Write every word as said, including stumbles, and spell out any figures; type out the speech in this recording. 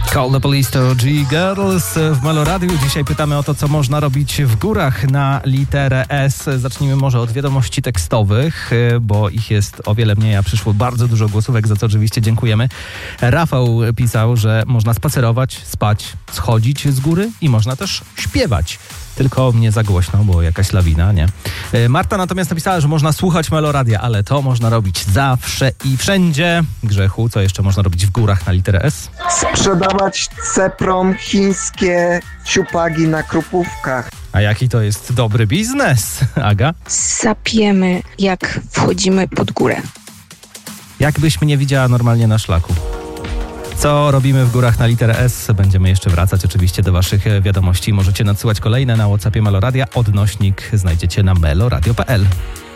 Call the Police to G-Girls w Meloradiu. Dzisiaj pytamy o to, co można robić w górach na literę S. Zacznijmy może od wiadomości tekstowych, bo ich jest o wiele mniej, a przyszło bardzo dużo głosówek, za co oczywiście dziękujemy. Rafał pisał, że można spacerować, spać, schodzić z góry i można też śpiewać. Tylko nie za głośno, bo jakaś lawina, nie? Marta natomiast napisała, że można słuchać Meloradia, ale to można robić zawsze i wszędzie. Grzechu, co jeszcze można robić w górach na literę S? Sprzedawać ceprom chińskie ciupagi na krupówkach. A jaki to jest dobry biznes, Aga? Sapiemy, jak wchodzimy pod górę. Jakbyś mnie widziała normalnie na szlaku. Co robimy w górach na literę S? Będziemy jeszcze wracać oczywiście do waszych wiadomości. Możecie nadsyłać kolejne na WhatsAppie Meloradia. Odnośnik znajdziecie na meloradio kropka p l.